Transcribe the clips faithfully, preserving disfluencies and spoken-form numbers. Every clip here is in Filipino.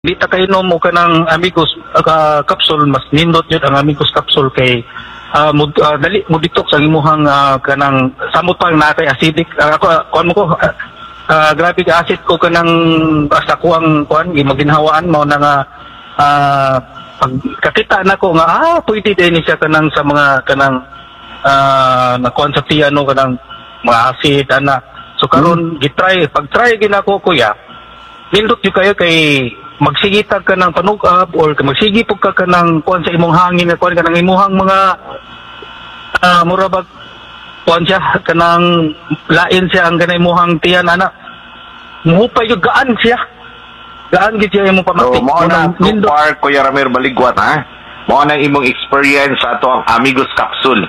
Di ta kay no mo kanang amigos uh, capsule mas nindot yun ang amigos capsule kay uh, mud, uh, dali mo detox ang imuhang uh, kanang samot pang na kay acidic uh, ako kuan mo ko uh, uh, grabe ka acid ko kanang basta ko ang kuan gimaginhawaan mo na nga uh, pag kakita na ko nga ah pwede din siya kanang sa mga kanang uh, na kuan sa piano kanang mga acid ana so karon hmm. gitry pag try ginako kuya nindot yu kayo kay magsigitag ka ng panugab or magsigipog ka ka ng kuan sa imong hangin na kuan ka ng imuhang mga uh, murabag kuan siya ka ng lain siya ang ganay imuhang tiyan ana muhupay yung gaan siya gaan gid siya imong pamatik so mo na so far Kuya Ramir Baligwat ha mo na imong experience sa ato ang Amigos Capsule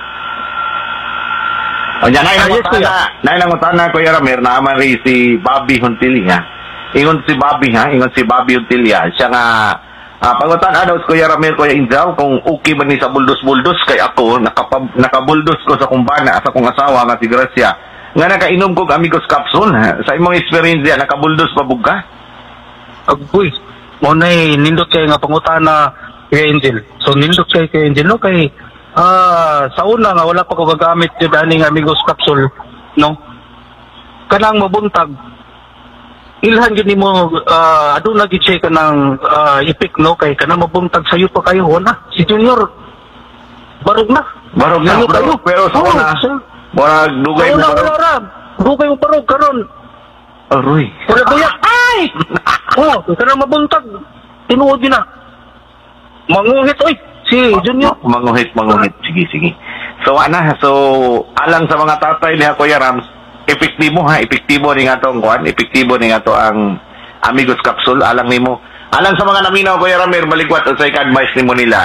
o yan ay lang utana Kuya Ramir na man ri si Bobby Hontilia ingon si Bobby ha, ingon si Bobby Utilia. Siya nga uh, pangutan ano Kuya Ramir, Kuya Indraw kung okay ba ni sa buldos-buldos kay ako nakapab, nakabuldos ko sa kumbana sa kong asawa nga si Gracia. Nga nakainom ko Amigos Capsule ha? Sa imong experience diyan nakabuldos pa bug ka? Agoy, mo nay nindot kay nga pangutana kay Angel. So nindot kay kay Angel no kay ah sa una nga wala pa ko gagamit jud ani nga Amigos Capsule no. Kanang mabuntag ilhan gini mo uh, aduna gid siya kanang uh, ipik no kay kana mabuntag sayo pa kayo na si Junior barog na barog na kayo pero sa una barag dugay mo barog dugay mo barog karon aroy wala buyak ay oh kana mabuntag tinuod na manguhit oy si Junior manguhit manguhit sige sige so ana so alang sa mga tatay niya Kuya Rams epektibo ha, epektibo ni nga to kuan, epektibo ni nga to ang Amigos Capsule alang nimo. Alang sa mga naminaw Kuya Ramir Baligwat sa advice nimo nila.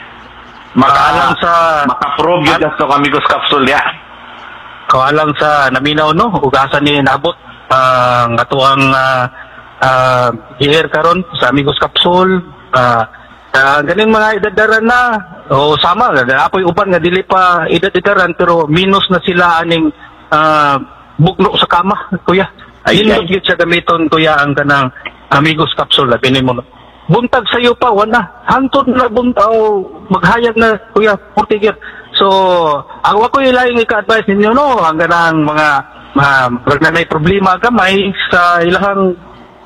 Makaalang uh, sa maka-prove yun to Amigos Capsule ya. Kaalang sa naminaw no, ugasan ni nabot ang uh, ato ang uh, uh, gear karon sa Amigos Capsule. Uh, uh, ganing mga idadaran na o sama apoy uban nga dili pa idadaran pero minus na sila aning uh, buklo sa kama, kuya. Ayun yung siya gamiton, kuya, ang kanang Amigos Capsule. Pinin mo na. Buntag sa'yo pa, wala. Hantod na buntaw, maghayag na, kuya, portigir. So, ang ako yung laing ika-advise ninyo, no, ang kanang mga, mga, na may problema ka, may sa ilang,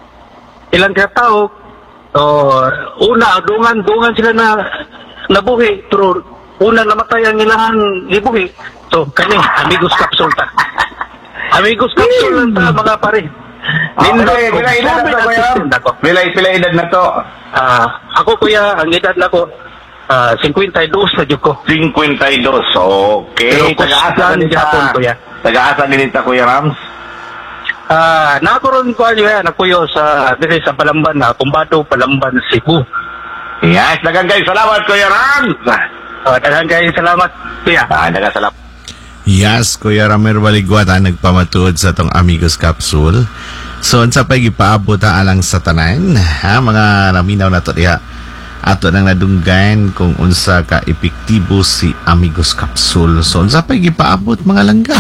ilang katao, so, una, dungan, dungan sila na, nabuhi, pero, una namatay ang ilang ibuhi. So, kani, Amigos Capsule ta. Amigos Capsule lang ta, mga pare. Nindot ko. Bila edad na to, kuya? Bila, bila edad na to? Uh, ako, kuya, ang edad na ko, uh, fifty-two na dyan ko. fifty-two, okay. Taga-asa din ta, kuya. Taga-asa din ta, Kuya Rams? Ah, uh, nakaroon ko ano nakuyo sa dire sa Palamban na Kumbado, Palamban, Cebu. Yes, daghang kayo salamat Kuya Rams. Oh, daghang kayo salamat, kuya. Ah, daghang salamat. Yes, Kuya Ramir Baligwat ha, nagpamatuod sa tong Amigos Capsule. So, sa pag ipaabot ha, alang sa tanan, ha, mga naminaw na to diha, ato nang nadunggan kung unsa ka epektibo si Amigos Capsule. So, sa pag ipaabot mga langga.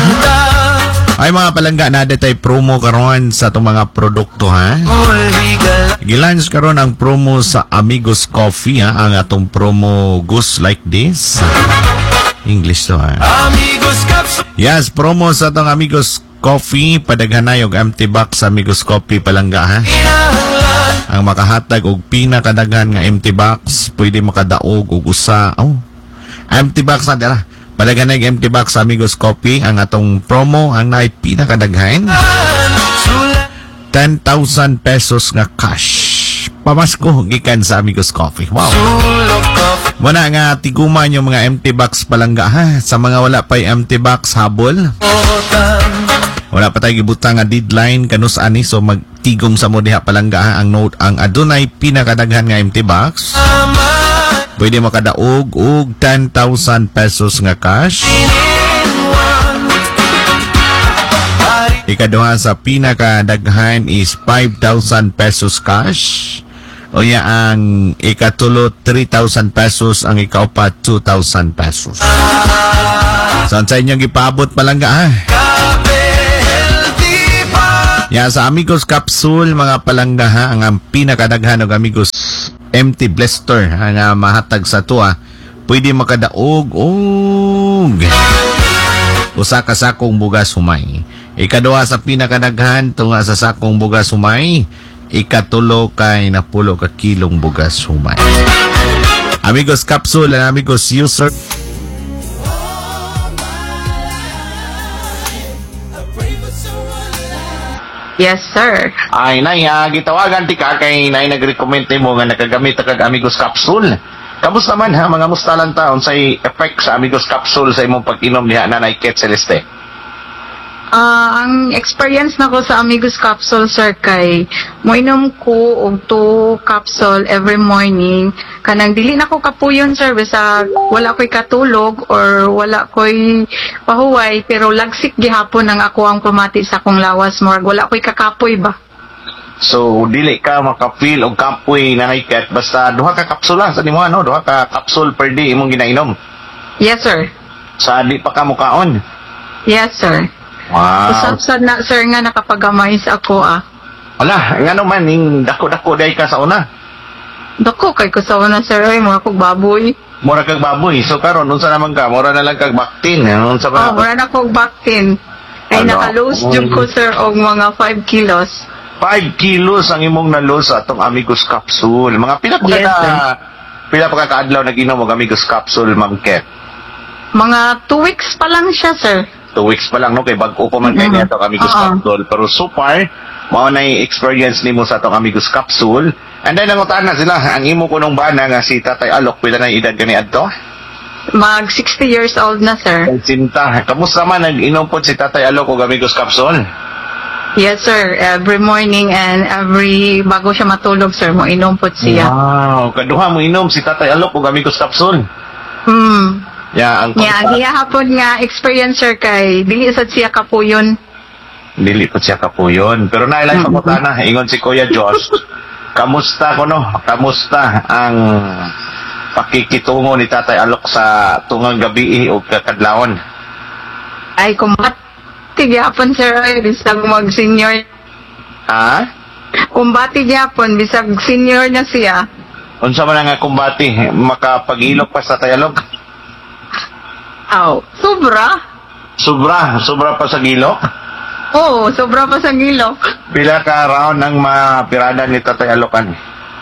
Ay, mga palangga, nada tayo promo karon sa itong mga produkto, ha? Gilans karon ang promo sa Amigos Coffee, ha? Ang atong promo goes like this. English to, ha? Amigos Capsule. Yes, promo sa itong Amigos Coffee. Padaghanay og empty box sa Amigos Coffee palangga, ha? Ang makahatag og pinakadaghan nga empty box, pwede makadaog og usa. Oh, empty box na dira. Padaghanay empty box sa Amigos Coffee. Ang atong promo, ang naay pinakadaghan ten thousand pesos nga cash. Pamasko gikan sa Amigos Coffee. Wow. Muna nga tiguman yung mga empty box palangga ha. Sa mga wala pa empty box habol. Wala pa tayo gibutang nga deadline kanus ani so magtigom sa mo diha palangga ha. Ang note ang adunay pinakadaghan nga empty box. Pwede makadaog og ten thousand pesos nga cash. Ikaduha sa pinakadaghan is five thousand pesos cash. O ya ang ikatulo three thousand pesos, ang ikaupat two thousand pesos. Saan sa inyong ipabot palangga ha? Ya sa Amigos Capsule mga palangga ha, ang pinakadaghan og Amigos empty blister ang uh, mahatag sa tuwa pwede makadaog og usa ka sakong bugas humay. Ikaduha sa pinakadaghan tunga sa sakong bugas humay, ikatulo kay napulo ka kilong bugas humay. Amigos Capsule and Amigos User. Yes, sir. Ay, nay, uh, gitawagan ti ka kay nay nag-recommend mo nga nakagamit kag Amigos Capsule. Kamusta man ha, mga musta lang taon sa effect sa Amigos Capsule sa imong pag-inom niya na Nanay Ket Celeste? Ah, ang experience na ko sa Amigos Capsule, sir, kay moinom ko og two capsule every morning. Kanang dili na ko kapuyon, sir, bisa wala ko'y katulog or wala ko'y pahuway, pero lagsik gihapon ang ako ang pamati sa akong lawas, morag wala ko'y kakapoy ba. So, dili ka maka-feel og kapoy Nanay Ket basta duha ka kapsula sa nimo ano, duha ka capsule per day imong ginainom. Yes, sir. Sa di pa ka mukaon. Yes, sir. Wow. Usap-sad na, sir, nga nakapagamay sa ako, ah. Wala, nga naman ning dako-dako day ka sa una. Dako, kay ko sa una, sir, ay, mga kong baboy. Mura kag baboy. So karon unsa naman ka? Mura na lang kag baktin. Unsa Oh, ba? wala na kong baktin. Ay, Ano? naka-lose jud ko, sir, og mga five kilos. five kilos ang imong na-lose sa atong Amigos Capsule. Mga pila pa Yes, ka sir. pila pa ka kaadlaw nag-inom og Amigos Capsule, Ma'am Ket? Mga two weeks pa lang siya, sir. Two weeks pa lang no kay bag-o pa man kay Mhm. niya atong Amigos Oo. Capsule. Pero so far, mao na yung experience nimo sa atong Amigos Capsule. And then nangutan na sila ang imo kunong bana nga si Tatay Alok pila na yung edad kani adto? Mag sixty years old na, sir. Kay Sinta, kamusta man nag-inom po si Tatay Alok og Amigos Capsule? Yes, sir. Every morning and every bago siya matulog, sir, mo inumpot siya. Wow, kaduha mo inom si Tatay Alok og Amigos Capsule. Hmm. Ya, ang Nga, gihapon nga experience, sir, kay dili sad siya kapuyon. dili po siya kapuyon. Pero nailang mm pangutana, ingon si Kuya Josh, kamusta ko no? Kamusta ang pakikitungo ni Tatay Alok sa tungang gabi o kakadlawon? Ay, kumat. Gihapon, sir, ay, bisag mag-senior. Ha? Kumbati gihapon, bisag senior na siya. Unsa man nga kumbati, makapag-ilok pa sa Tatay Alok? Aw, sobra. Sobra, sobra pa sa gilok. Oo, sobra pa sa gilok. Pila ka round ng mapirada ni Tatay Alokan?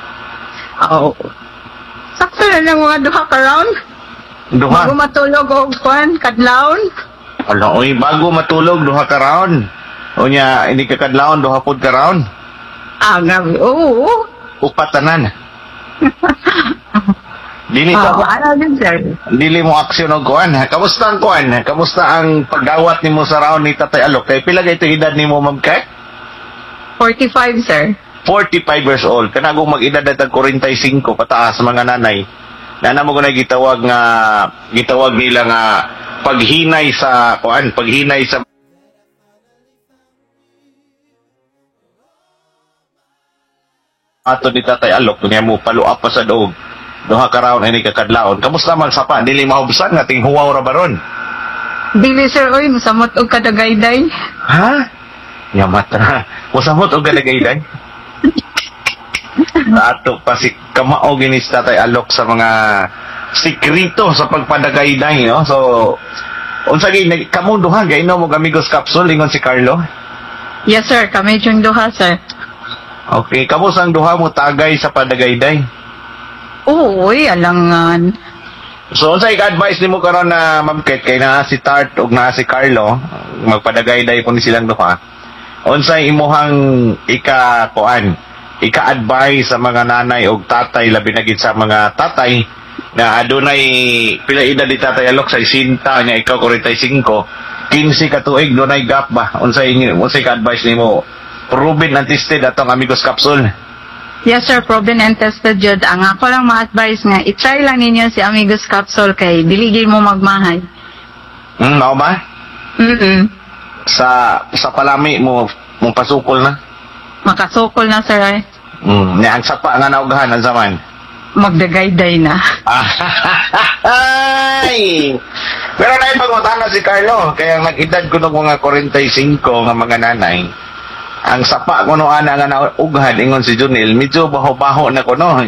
Aw. Sakto na lang mga duha ka round. Duha. Bago matulog og kwan, kadlawon. Ala, oy, bago matulog, duha ka round. O niya, hindi ka kadlawon, duha pod ka round. Ah, grabe. Oo. Upatanan. Dili ka Ah, ba? ano din, sir? Dili mo aksyon og kuan. ha? Kamusta ang kuan? ha? Kamusta ang pagdawat nimo sa round ni Tatay Alok? Kay pila gayto edad nimo, Ma'am Ket? forty-five, sir. forty-five years old. Kanagong mag-edad na tag forty-five pataas mga nanay. Nana mo ko na gitawag nga gitawag nila nga paghinay sa kuan, paghinay sa ato ni Tatay Alok kunya mo paluap pa sa doog. Duha ka round ani kakadlaon. Kamusta man sa pa? Dili mahubsan nga ting huwaw ra baron. Dili, sir, oy, masamot og kadagayday. Ha? Yamat na. Musamot og galagayday. Ato pa si kamao ginis Tatay Alok sa mga sikrito sa pagpadagayday, no? So, unsa gi kamo duha gainom og Amigos Capsule ingon si Carlo? Yes, sir, kami yung duha, sir. Okay, kamo sang duha mo tagay sa padagayday? Oo, uy, alangan. So, unsa i-advise nimo karon na Ma'am Ket kay naa si Tart ug naa si Carlo, magpadagayday po ni silang duha. Unsa imuhang ika kuan, ika-advise sa mga nanay ug tatay labi na gid sa mga tatay na adunay pila edad ni Tatay Alok sa isinta nya ikaw forty-five, fifteen ka tuig dunay gap ba? Unsa inyo, unsa ka-advise nimo? Proven and tested atong Amigos Capsule. Yes, sir, proven and tested jud. Ang ako lang ma-advise nga, i-try lang ninyo si Amigos Capsule kay diligin mo magmahay. Hmm, mao ba? Mm-mm. Sa sa palami mo mong pasukol na. Makasukol na, sir, ay. Hmm, nya ang sapa nga naugahan ang zaman. Magdagayday na. Ay! Pero na ipangutana si Carlo, kaya nag-edad ko ng mga forty-five nga mga nanay. ang sapa ko no ana nga naughad ingon si Junil, medyo baho-baho na ko no.